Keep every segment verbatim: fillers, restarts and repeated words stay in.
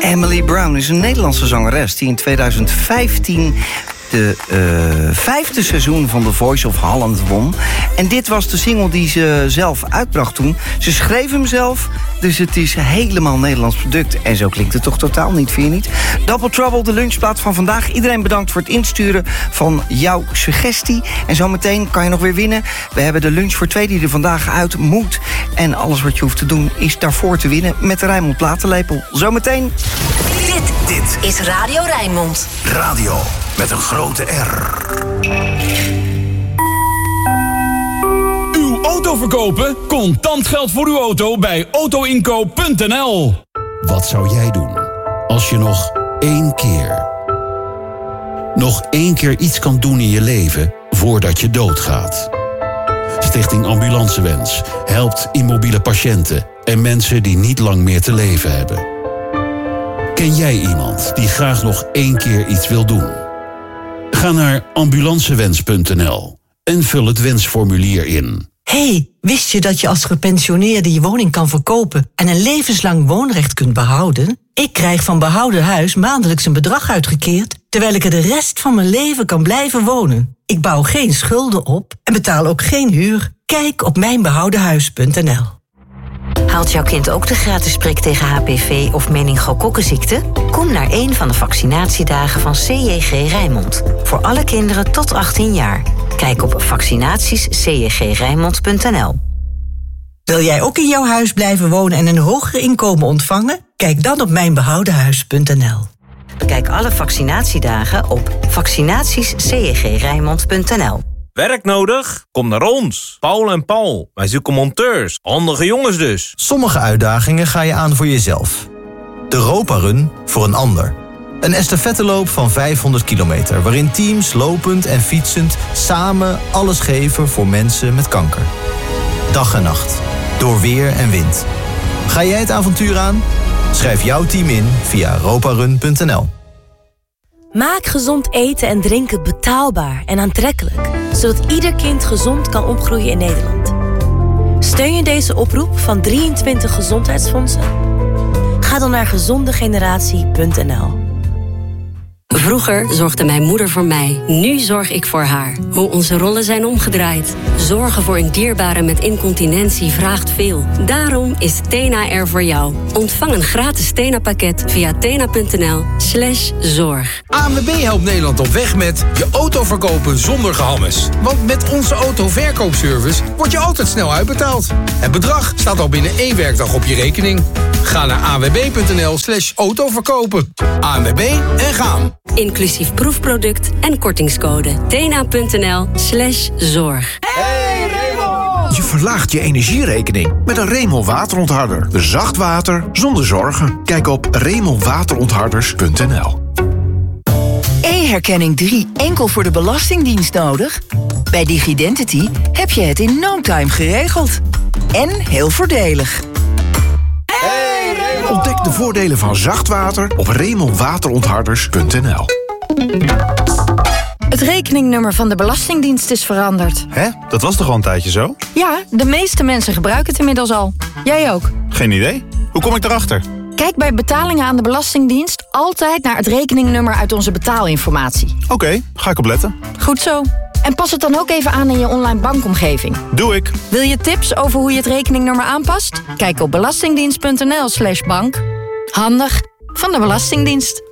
Emily Brown is een Nederlandse zangeres die in tweeduizend vijftien de uh, vijfde seizoen van The Voice of Holland won. En dit was de single die ze zelf uitbracht toen. Ze schreef hem zelf, dus het is helemaal Nederlands product. En zo klinkt het toch totaal niet, vind je niet? Double Trouble, de lunchplaat van vandaag. Iedereen bedankt voor het insturen van jouw suggestie. En zometeen kan je nog weer winnen. We hebben de lunch voor twee die er vandaag uit moet. En alles wat je hoeft te doen is daarvoor te winnen met de Rijnmond platenlepel. Zometeen. Dit, dit is Radio Rijnmond. Radio met een grote R. Uw auto verkopen? Contant geld voor uw auto bij autoinkoop punt n l. Wat zou jij doen als je nog één keer... nog één keer iets kan doen in je leven voordat je doodgaat? Stichting Ambulancewens helpt immobiele patiënten en mensen die niet lang meer te leven hebben. Ken jij iemand die graag nog één keer iets wil doen? Ga naar ambulancewens punt n l en vul het wensformulier in. Hey, wist je dat je als gepensioneerde je woning kan verkopen en een levenslang woonrecht kunt behouden? Ik krijg van Behouden Huis maandelijks een bedrag uitgekeerd, terwijl ik er de rest van mijn leven kan blijven wonen. Ik bouw geen schulden op en betaal ook geen huur. Kijk op mijn behouden huis punt n l. Haalt jouw kind ook de gratis prik tegen H P V of meningokokkenziekte? Kom naar een van de vaccinatiedagen van C J G Rijnmond. Voor alle kinderen tot achttien jaar. Kijk op vaccinaties c j g rijnmond punt n l. Wil jij ook in jouw huis blijven wonen en een hoger inkomen ontvangen? Kijk dan op mijn behouden huis punt n l. Bekijk alle vaccinatiedagen op vaccinaties c j g rijnmond punt n l. Werk nodig? Kom naar ons. Paul en Paul. Wij zoeken monteurs. Handige jongens dus. Sommige uitdagingen ga je aan voor jezelf. De Europa Run voor een ander. Een estafetteloop van vijfhonderd kilometer... waarin teams lopend en fietsend samen alles geven voor mensen met kanker. Dag en nacht. Door weer en wind. Ga jij het avontuur aan? Schrijf jouw team in via europa run punt n l. Maak gezond eten en drinken betaalbaar en aantrekkelijk, zodat ieder kind gezond kan opgroeien in Nederland. Steun je deze oproep van drieëntwintig gezondheidsfondsen? Ga dan naar gezonde generatie punt n l. Vroeger zorgde mijn moeder voor mij, nu zorg ik voor haar. Hoe onze rollen zijn omgedraaid. Zorgen voor een dierbare met incontinentie vraagt veel. Daarom is Tena er voor jou. Ontvang een gratis Tena-pakket via tena punt n l slash zorg. A N W B helpt Nederland op weg met je auto verkopen zonder gehammes. Want met onze autoverkoopservice word je altijd snel uitbetaald. Het bedrag staat al binnen één werkdag op je rekening. Ga naar a n w b punt n l slash autoverkopen. A N W B en gaan. Inclusief proefproduct en kortingscode. tena punt n l slash zorg. Hey Remol! Je verlaagt je energierekening met een Remol waterontharder. Zacht water zonder zorgen. Kijk op remol waterontharders punt n l. E-herkenning drie enkel voor de Belastingdienst nodig? Bij DigiDentity heb je het in no time geregeld. En heel voordelig. Ontdek de voordelen van zacht water op remol waterontharders punt n l. Het rekeningnummer van de Belastingdienst is veranderd. Hè? Dat was toch al een tijdje zo? Ja, de meeste mensen gebruiken het inmiddels al. Jij ook. Geen idee. Hoe kom ik erachter? Kijk bij betalingen aan de Belastingdienst altijd naar het rekeningnummer uit onze betaalinformatie. Oké, okay, ga ik opletten. Goed zo. En pas het dan ook even aan in je online bankomgeving. Doe ik. Wil je tips over hoe je het rekeningnummer aanpast? Kijk op belastingdienst punt n l slash bank. Handig van de Belastingdienst.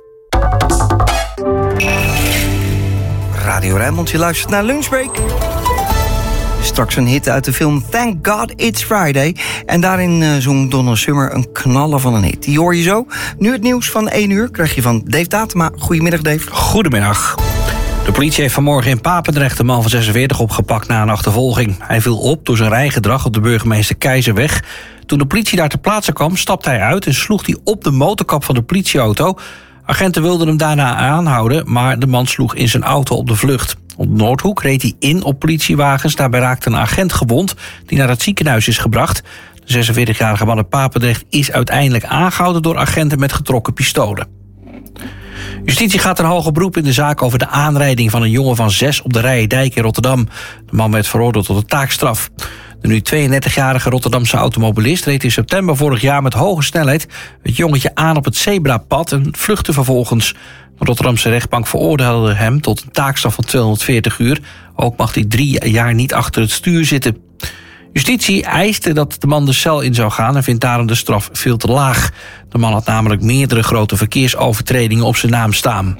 Radio Rijnmond, je luistert naar Lunchbreak. Straks een hit uit de film Thank God It's Friday. En daarin uh, zong Donna Summer een knaller van een hit. Die hoor je zo. Nu het nieuws van één uur krijg je van Dave Datema. Goedemiddag, Dave. Goedemiddag. De politie heeft vanmorgen in Papendrecht een man van zesenveertig opgepakt na een achtervolging. Hij viel op door zijn rijgedrag op de burgemeester Keizerweg. Toen de politie daar ter plaatse kwam, stapte hij uit en sloeg hij op de motorkap van de politieauto. Agenten wilden hem daarna aanhouden, maar de man sloeg in zijn auto op de vlucht. Op Noordhoek reed hij in op politiewagens. Daarbij raakte een agent gewond die naar het ziekenhuis is gebracht. De zesenveertigjarige man uit Papendrecht is uiteindelijk aangehouden door agenten met getrokken pistolen. Justitie gaat een hoger beroep in de zaak over de aanrijding van een jongen van zes op de Rijendijk in Rotterdam. De man werd veroordeeld tot een taakstraf. De nu tweeëndertigjarige Rotterdamse automobilist reed in september vorig jaar met hoge snelheid het jongetje aan op het zebrapad en vluchtte vervolgens. De Rotterdamse rechtbank veroordeelde hem tot een taakstraf van tweehonderdveertig uur. Ook mag hij drie jaar niet achter het stuur zitten. Justitie eiste dat de man de cel in zou gaan en vindt daarom de straf veel te laag. De man had namelijk meerdere grote verkeersovertredingen op zijn naam staan.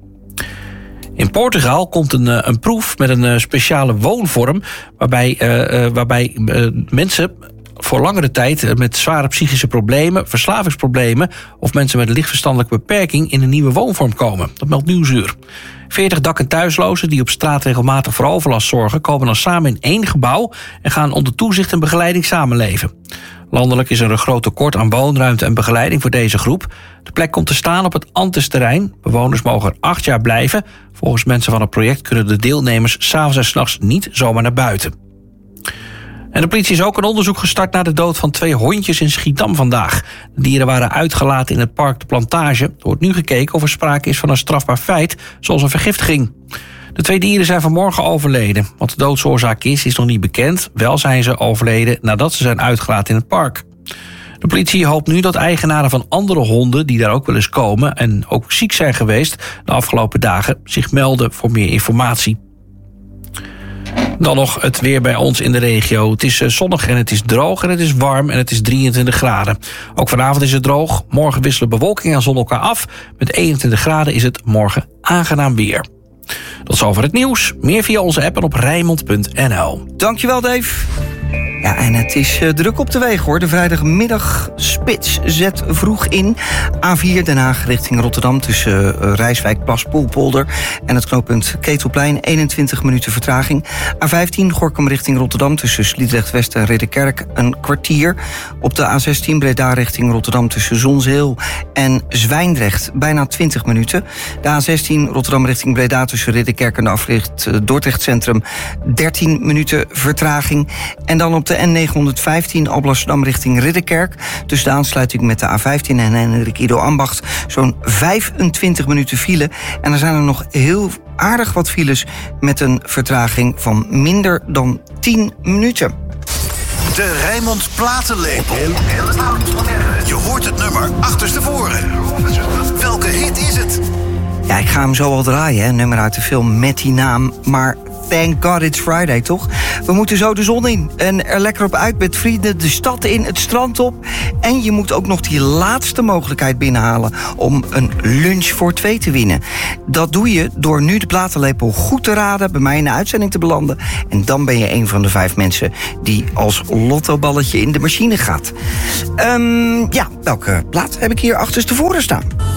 In Portugal komt een, een proef met een speciale woonvorm waarbij, uh, uh, waarbij uh, mensen voor langere tijd met zware psychische problemen, verslavingsproblemen of mensen met een lichtverstandelijke beperking in een nieuwe woonvorm komen. Dat meldt Nieuwsuur. veertig dak- en thuislozen die op straat regelmatig voor overlast zorgen, komen dan samen in één gebouw en gaan onder toezicht en begeleiding samenleven. Landelijk is er een groot tekort aan woonruimte en begeleiding voor deze groep. De plek komt te staan op het Antes-terrein. Bewoners mogen er acht jaar blijven. Volgens mensen van het project kunnen de deelnemers 's avonds en 's nachts niet zomaar naar buiten. En de politie is ook een onderzoek gestart naar de dood van twee hondjes in Schiedam vandaag. De dieren waren uitgelaten in het park De Plantage. Er wordt nu gekeken of er sprake is van een strafbaar feit, zoals een vergiftiging. De twee dieren zijn vanmorgen overleden. Wat de doodsoorzaak is, is nog niet bekend. Wel zijn ze overleden nadat ze zijn uitgelaten in het park. De politie hoopt nu dat eigenaren van andere honden, die daar ook wel eens komen en ook ziek zijn geweest de afgelopen dagen, zich melden voor meer informatie. Dan nog het weer bij ons in de regio. Het is zonnig en het is droog en het is warm en het is drieëntwintig graden. Ook vanavond is het droog. Morgen wisselen bewolking en zon elkaar af. Met eenentwintig graden is het morgen aangenaam weer. Tot zover het nieuws. Meer via onze app en op Rijnmond punt n l. Dankjewel, Dave. Ja, en het is uh, druk op de weg, hoor. De vrijdagmiddag spits zet vroeg in. A vier Den Haag richting Rotterdam tussen uh, Rijswijk, Plas, Poelpolder en het knooppunt Ketelplein. eenentwintig minuten vertraging. A vijftien Gorinchem richting Rotterdam tussen Sliedrecht West en Ridderkerk een kwartier. Op de A zestien Breda richting Rotterdam tussen Zonzeel en Zwijndrecht bijna twintig minuten. De A zestien Rotterdam richting Breda tussen Ridderkerk en de afrit uh, Dordrecht Centrum dertien minuten vertraging. En dan op de N negenhonderdvijftien Alblasserdam richting Ridderkerk. Tussen de aansluiting met de A vijftien en Hendrik Ido Ambacht zo'n vijfentwintig minuten file. En er zijn er nog heel aardig wat files met een vertraging van minder dan tien minuten. De Rijnmond Platenlepel. Je hoort het nummer achterstevoren. Welke hit is het? Ja, ik ga hem zo wel draaien, hè. Een nummer uit de film met die naam, maar thank God it's Friday, toch? We moeten zo de zon in en er lekker op uit met vrienden, de stad in, het strand op. En je moet ook nog die laatste mogelijkheid binnenhalen om een lunch voor twee te winnen. Dat doe je door nu de platenlepel goed te raden, bij mij in de uitzending te belanden. En dan ben je een van de vijf mensen die als lottoballetje in de machine gaat. Um, ja, welke plaat heb ik hier achterstevoren staan?